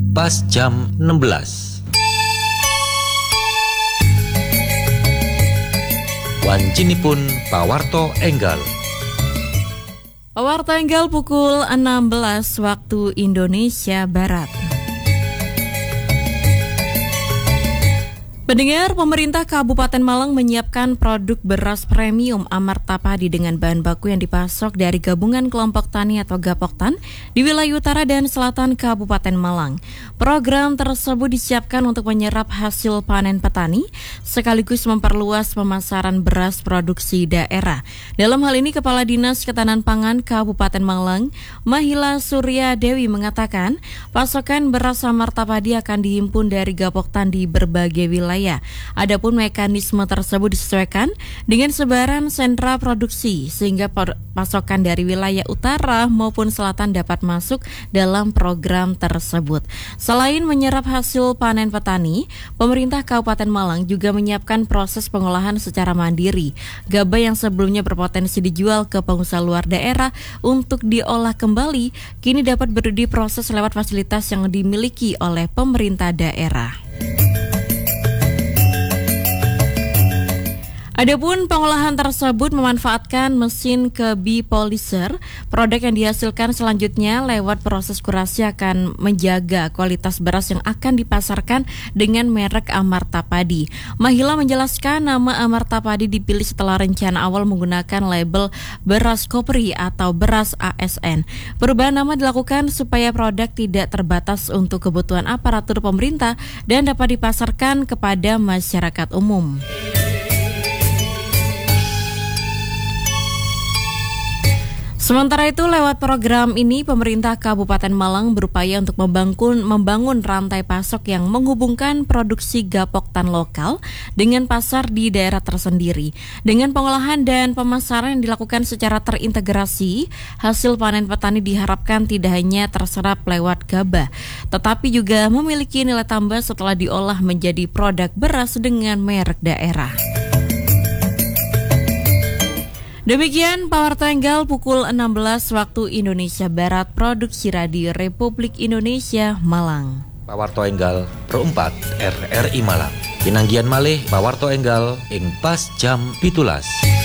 pas jam 16. Wancinipun pawarto enggal. Pawarto enggal pukul 16 waktu Indonesia Barat. Pendengar, pemerintah Kabupaten Malang menyiapkan produk beras premium Amarta Padi dengan bahan baku yang dipasok dari Gabungan Kelompok Tani atau Gapoktan di wilayah utara dan selatan Kabupaten Malang. Program tersebut disiapkan untuk menyerap hasil panen petani sekaligus memperluas pemasaran beras produksi daerah. Dalam hal ini, Kepala Dinas Ketahanan Pangan Kabupaten Malang, Mahila Surya Dewi mengatakan, pasokan beras Amarta Padi akan dihimpun dari Gapoktan di berbagai wilayah. Adapun mekanisme tersebut disesuaikan dengan sebaran sentra produksi sehingga pasokan dari wilayah utara maupun selatan dapat masuk dalam program tersebut. Selain menyerap hasil panen petani, pemerintah Kabupaten Malang juga menyiapkan proses pengolahan secara mandiri. Gabah yang sebelumnya berpotensi dijual ke pengusaha luar daerah untuk diolah kembali, kini dapat diproses lewat fasilitas yang dimiliki oleh pemerintah daerah. Adapun pengolahan tersebut memanfaatkan mesin Kebi Polisher. Produk yang dihasilkan selanjutnya lewat proses kurasi akan menjaga kualitas beras yang akan dipasarkan dengan merek Amarta Padi. Mahila menjelaskan nama Amarta Padi dipilih setelah rencana awal menggunakan label beras Kopri atau beras ASN. Perubahan nama dilakukan supaya produk tidak terbatas untuk kebutuhan aparatur pemerintah dan dapat dipasarkan kepada masyarakat umum. Sementara itu, lewat program ini, pemerintah Kabupaten Malang berupaya untuk membangun rantai pasok yang menghubungkan produksi Gapoktan lokal dengan pasar di daerah tersendiri. Dengan pengolahan dan pemasaran yang dilakukan secara terintegrasi, hasil panen petani diharapkan tidak hanya terserap lewat gabah, tetapi juga memiliki nilai tambah setelah diolah menjadi produk beras dengan merek daerah. Demikian Pawarto Enggal pukul 16 waktu Indonesia Barat, produksi Radio Republik Indonesia Malang. Pawarto Enggal Pro 4 RRI Malang. Pinanggian malih Pawarto Enggal ing pas jam 17.